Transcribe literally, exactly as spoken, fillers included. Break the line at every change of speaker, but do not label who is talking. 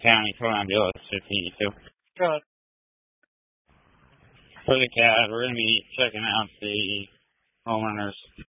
County Phone Ambulance fifteen two.
Good.
For the C A D, we're going to be checking out the homeowners